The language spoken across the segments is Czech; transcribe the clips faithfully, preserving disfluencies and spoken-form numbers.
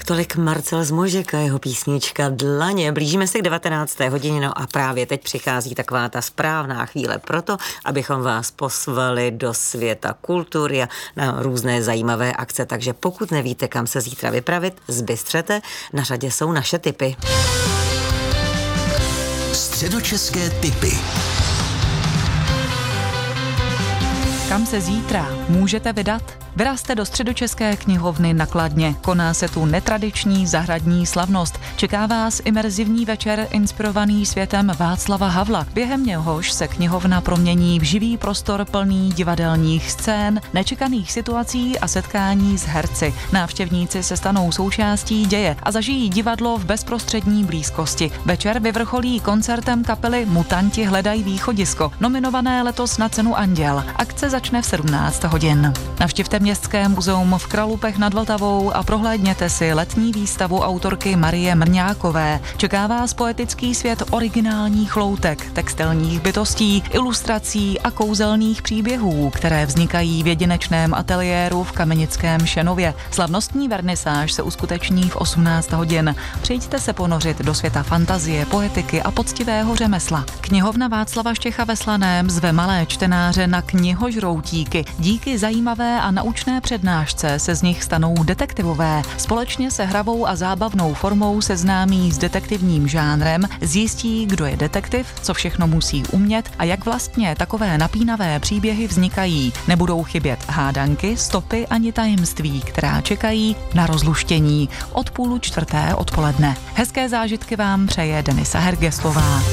Tak tolik Marcel Zmožek a jeho písnička Dlaně. Blížíme se k devatenácté hodině, no a právě teď přichází taková ta správná chvíle proto, abychom vás pozvali do světa kultury a na různé zajímavé akce, takže pokud nevíte, kam se zítra vypravit, zbystřete, na řadě jsou naše tipy. Středočeské tipy. Kam se zítra můžete vydat? Vyrazte do Středočeské knihovny na Kladně. Koná se tu netradiční zahradní slavnost. Čeká vás imerzivní večer inspirovaný světem Václava Havla. Během něhož se knihovna promění v živý prostor plný divadelních scén, nečekaných situací a setkání s herci. Návštěvníci se stanou součástí děje a zažijí divadlo v bezprostřední blízkosti. Večer vyvrcholí koncertem kapely Mutanti hledají východisko, nominované letos na cenu Anděl. Akce začne v sedmnáct hodin. Navštivte Městské muzeum v Kralupech nad Vltavou a prohlédněte si letní výstavu autorky Marie Mrňákové. Čeká vás poetický svět originálních loutek, textilních bytostí, ilustrací a kouzelných příběhů, které vznikají v jedinečném ateliéru v Kamenickém Šenově. Slavnostní vernisáž se uskuteční v osmnáct hodin. Přijďte se ponořit do světa fantazie, poetiky a poctivého řemesla. Knihovna Václava Štěcha ve Slaném zve malé čtenáře na knihožroutíky. Díky zajímavé a naučné přednášce se z nich stanou detektivové. Společně se hravou a zábavnou formou seznámí s detektivním žánrem, zjistí, kdo je detektiv, co všechno musí umět a jak vlastně takové napínavé příběhy vznikají. Nebudou chybět hádanky, stopy ani tajemství, která čekají na rozluštění. Od půl čtvrté odpoledne. Hezké zážitky vám přeje Denisa Hergeslová.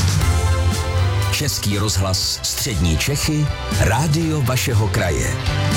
Český rozhlas Střední Čechy, rádio vašeho kraje.